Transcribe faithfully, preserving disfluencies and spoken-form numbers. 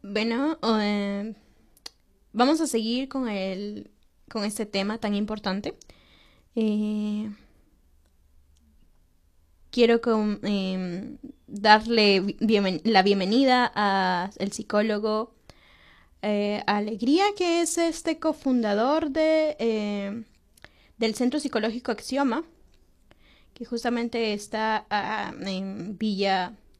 Bueno, eh, vamos a seguir con el, con este tema tan importante. Eh, quiero con- em, darle bienven- la bienvenida al psicólogo eh, Alegría, que es este cofundador de, eh, del Centro Psicológico Axioma, que justamente está ah, en Villa